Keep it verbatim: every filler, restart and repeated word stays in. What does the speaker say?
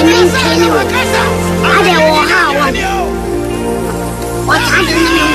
maintain you. I don't know how. What I didn't